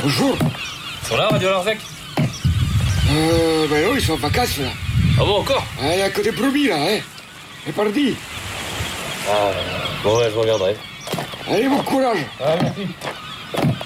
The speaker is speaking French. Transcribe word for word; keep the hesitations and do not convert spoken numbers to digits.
Bonjour. Ils sont là, Radio Larzac? Euh, ben non, ils sont en vacances, là. Ah bon, encore? Il n'y a que des brebis, là, hein. C'est parti. Ah, bon, ouais, je regarderai. Allez, bon courage. Ah, merci.